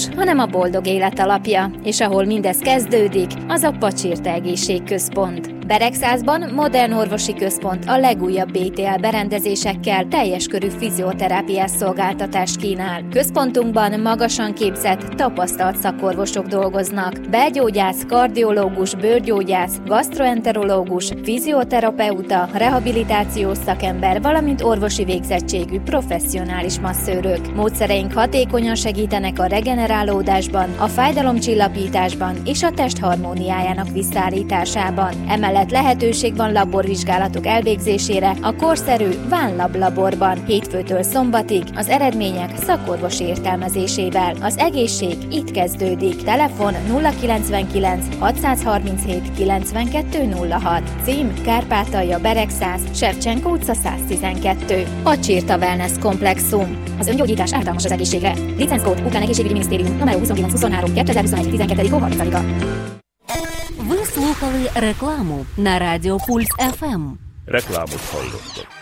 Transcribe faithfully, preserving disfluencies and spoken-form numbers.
hanem a boldog élet alapja, és ahol mindez kezdődik, az a Pacsirta Egészségközpont. Beregszázban modern orvosi központ a legújabb bé té el berendezésekkel teljes körű fizioterápiás szolgáltatást kínál. Központunkban magasan képzett, tapasztalt szakorvosok dolgoznak. Belgyógyász, kardiológus, bőrgyógyász, gasztroenterológus, fizioterapeuta, rehabilitációs szakember, valamint orvosi végzettségű professzionális masszőrök. Módszereink hatékonyan segítenek a regenerálódásban, a fájdalomcsillapításban és a test harmóniájának visszaállításában. Emellett lehetőség van laborvizsgálatok elvégzésére a korszerű Vánlab laborban hétfőtől szombatig, az eredmények szakorvosi értelmezésével. Az egészség itt kezdődik. Telefon nulla kilencvenkilenc hatszázharminchét kilencvenkettő nulla hat. Cím Kárpátalja, Beregszáz, Sevcsenko utca száz tizenkettő. Pacsirta Wellness Komplexum. Az öngyógyítás ártalmas az egészségre. Licenckód Ukrán Egészségügyi Minisztérium, номер huszonkilenc huszonhárom kétezer-huszonegyben tizenkettő harminc. Ви слухали рекламу на Радіо Пульс еф ем. Рекламу hallottak.